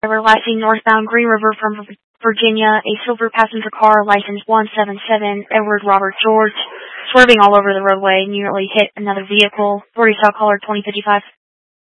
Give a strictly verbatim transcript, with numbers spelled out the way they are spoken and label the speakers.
Speaker 1: Driver last seen northbound Green River from Virginia, a silver passenger car, license one seven seven, Edward Robert George, swerving all over the roadway, nearly hit another vehicle. Authorities saw caller twenty fifty-five.